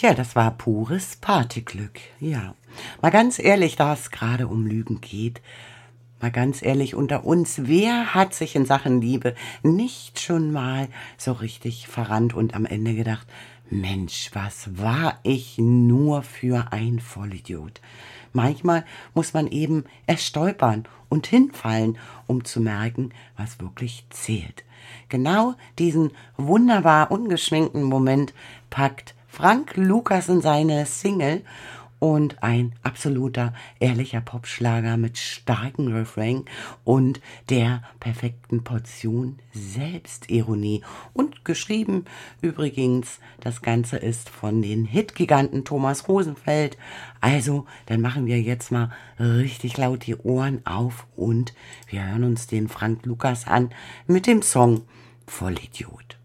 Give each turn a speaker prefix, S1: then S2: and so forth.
S1: Ja, das war pures Partyglück. Ja. Mal ganz ehrlich, da es gerade um Lügen geht, mal ganz ehrlich unter uns, wer hat sich in Sachen Liebe nicht schon mal so richtig verrannt und am Ende gedacht, Mensch, was war ich nur für ein Vollidiot? Manchmal muss man eben erst stolpern und hinfallen, um zu merken, was wirklich zählt. Genau diesen wunderbar ungeschminkten Moment packt Frank Lucas in seine Single und ein absoluter, ehrlicher Popschlager mit starkem Refrain und der perfekten Portion Selbstironie. Und geschrieben übrigens, das Ganze ist von den Hitgiganten Thomas Rosenfeld. Also, dann machen wir jetzt mal richtig laut die Ohren auf und wir hören uns den Frank Lucas an mit dem Song Vollidiot.